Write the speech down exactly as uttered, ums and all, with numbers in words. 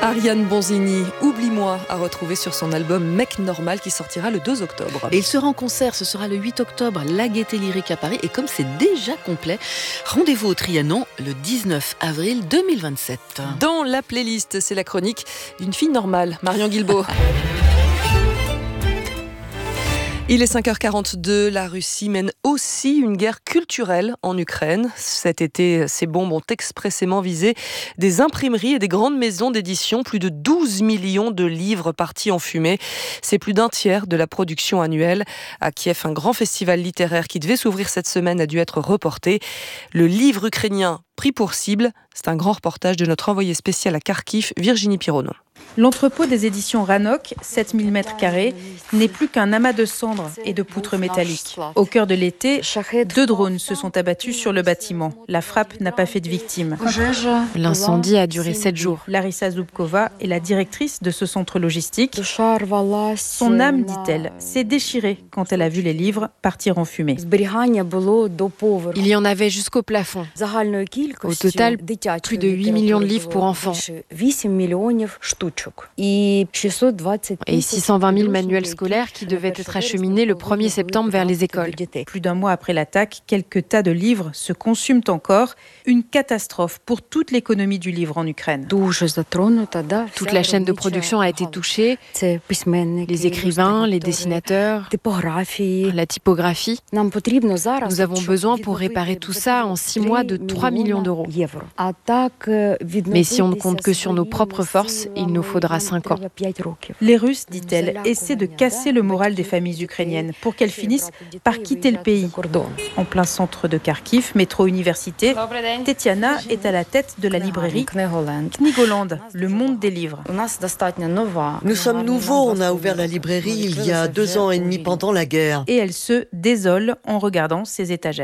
Ariane Bonzini, Oublie-moi, à retrouver sur son album Mec Normal qui sortira le deux octobre. Et il sera en concert, ce sera le huit octobre, la Gaîté Lyrique à Paris. Et comme c'est déjà complet, rendez-vous au Trianon le dix-neuf avril deux mille vingt-sept. Dans la playlist, c'est la chronique d'une fille normale, Marion Guilbault. Il est cinq heures quarante-deux, la Russie mène aussi une guerre culturelle en Ukraine. Cet été, ces bombes ont expressément visé des imprimeries et des grandes maisons d'édition. Plus de douze millions de livres partis en fumée. C'est plus d'un tiers de la production annuelle. À Kiev, un grand festival littéraire qui devait s'ouvrir cette semaine a dû être reporté. Le livre ukrainien pris pour cible, c'est un grand reportage de notre envoyée spéciale à Kharkiv, Virginie Pironon. L'entrepôt des éditions Ranok, sept mille mètres carrés, n'est plus qu'un amas de cendres et de poutres métalliques. Au cœur de l'été, deux drones se sont abattus sur le bâtiment. La frappe n'a pas fait de victimes. L'incendie a duré sept jours. Larissa Zubkova est la directrice de ce centre logistique. Son âme, dit-elle, s'est déchirée quand elle a vu les livres partir en fumée. Il y en avait jusqu'au plafond. Au total, plus de huit millions de livres pour enfants. Et six cent vingt mille manuels scolaires qui devaient être acheminés le premier septembre vers les écoles. Plus d'un mois après l'attaque, quelques tas de livres se consument encore. Une catastrophe pour toute l'économie du livre en Ukraine. Toute la chaîne de production a été touchée. Les écrivains, les dessinateurs, la typographie. Nous avons besoin pour réparer tout ça en six mois de trois millions d'euros. Mais si on ne compte que sur nos propres forces, il nous faudra cinq ans. Les Russes, dit-elle, essaient de casser le moral des familles ukrainiennes pour qu'elles finissent par quitter le pays. En plein centre de Kharkiv, métro université, Tetiana est à la tête de la librairie Knigoland, le monde des livres. Nous sommes nouveaux, on a ouvert la librairie il y a deux ans et demi pendant la guerre. Et elle se désole en regardant ses étagères.